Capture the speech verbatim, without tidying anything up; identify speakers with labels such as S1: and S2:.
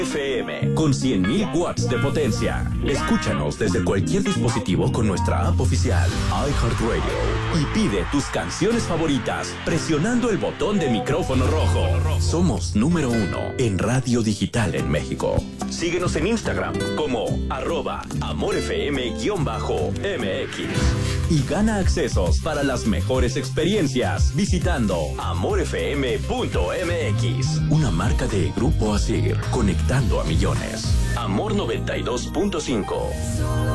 S1: F M con cien mil watts de potencia. Escúchanos desde cualquier dispositivo con nuestra app oficial iHeartRadio y pide tus canciones favoritas presionando el botón de micrófono rojo. Somos número uno en radio digital en México. Síguenos en Instagram como arroba amorfm-mx y gana accesos para las mejores experiencias visitando amorfm punto m x, una marca de Grupo Asir, conectando a millones. Amor noventa y dos punto cinco.